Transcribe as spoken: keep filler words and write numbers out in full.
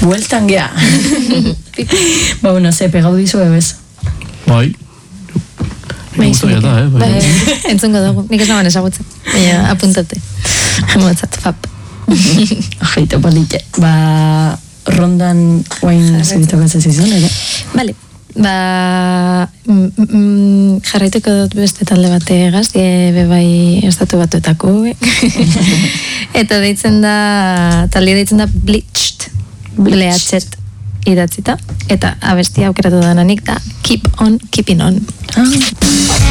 bueltan gea. Ba, bueno, ze, pegau dizu ebez. Bai. Bai, Gustoia da, eh? Bai. Entzungo dugu, nik ez naban esagutzen. Baina, apuntate. Motzat, fap. Ajeito polite. Ba, rondan guain zebito gatzen zizun, ere? Bale. Ba, mm, mm, jarraituko dut beste talde bategaz, die bebai estatu batuetako. Eta deitzen da, talde deitzen da Bleached. Bleached idatzita. Eta abestia aukeratu da nanik da Keep on Keeping on. Ah.